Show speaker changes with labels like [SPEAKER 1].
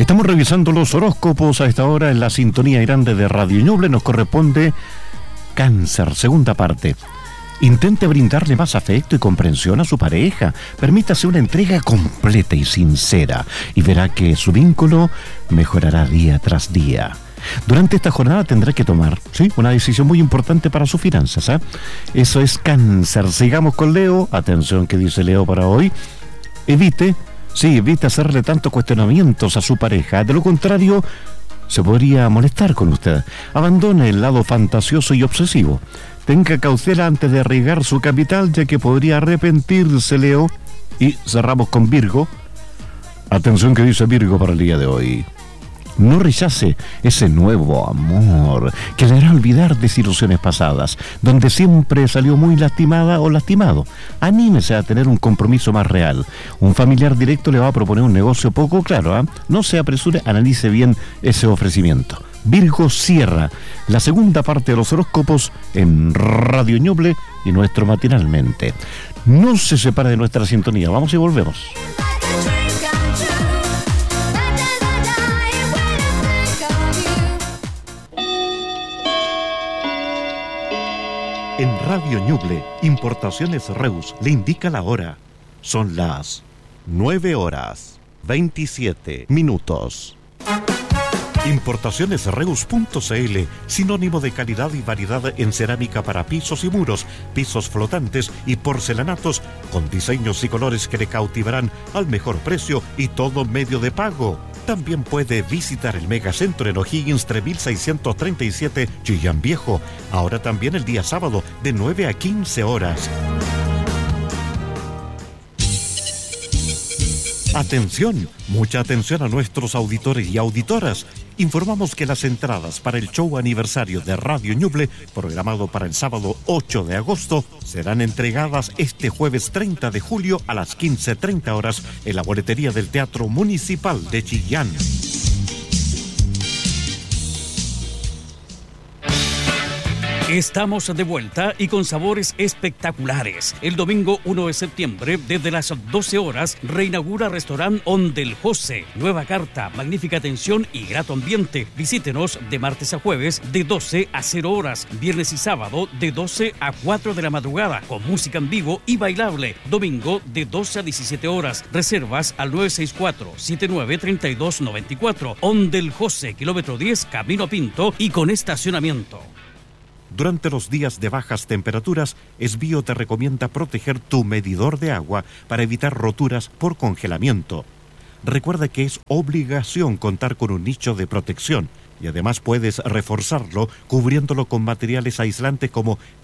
[SPEAKER 1] Estamos revisando los horóscopos a esta hora en la sintonía grande de Radio Ñuble. Nos corresponde Cáncer, segunda parte. Intente brindarle más afecto y comprensión a su pareja. Permítase una entrega completa y sincera y verá que su vínculo mejorará día tras día. Durante esta jornada tendrá que tomar, ¿sí?, una decisión muy importante para sus finanzas, ¿eh? Eso es Cáncer. Sigamos con Leo. Atención, ¿qué dice Leo para hoy? Evite hacerle tantos cuestionamientos a su pareja. De lo contrario, se podría molestar con usted. Abandone el lado fantasioso y obsesivo. Tenga cautela antes de arriesgar su capital, ya que podría arrepentirse, Leo. Y cerramos con Virgo. Atención, que dice Virgo para el día de hoy. No rechace ese nuevo amor que le hará olvidar desilusiones pasadas, donde siempre salió muy lastimada o lastimado. Anímese a tener un compromiso más real. Un familiar directo le va a proponer un negocio poco claro, ¿eh? No se apresure, analice bien ese ofrecimiento. Virgo cierra la segunda parte de los horóscopos en Radio Ñuble y nuestro Matinalmente. No se separe de nuestra sintonía. Vamos y volvemos. En Radio Ñuble, Importaciones Reus le indica la hora. Son las 9:27. Importacionesreus.cl, sinónimo de calidad y variedad en cerámica para pisos y muros, pisos flotantes y porcelanatos, con diseños y colores que le cautivarán al mejor precio y todo medio de pago. También puede visitar el Megacentro en O'Higgins 3637, Chillán Viejo. Ahora también el día sábado de 9 a 15 horas. Atención, mucha atención a nuestros auditores y auditoras. Informamos que las entradas para el show aniversario de Radio Ñuble, programado para el sábado 8 de agosto, serán entregadas este jueves 30 de julio a las 15:30 horas en la boletería del Teatro Municipal de Chillán.
[SPEAKER 2] Estamos de vuelta y con sabores espectaculares. El domingo 1 de septiembre, desde las 12 horas, reinaugura Restaurant On del José. Nueva carta, magnífica atención y grato ambiente. Visítenos de martes a jueves de 12 a 0 horas, viernes y sábado de 12 a 4 de la madrugada, con música en vivo y bailable. Domingo de 12 a 17 horas. Reservas al 964-793294. On del José, kilómetro 10, Camino a Pinto y con estacionamiento.
[SPEAKER 1] Durante los días de bajas temperaturas, Esbio te recomienda proteger tu medidor de agua para evitar roturas por congelamiento. Recuerda que es obligación contar con un nicho de protección y además puedes reforzarlo cubriéndolo con materiales aislantes como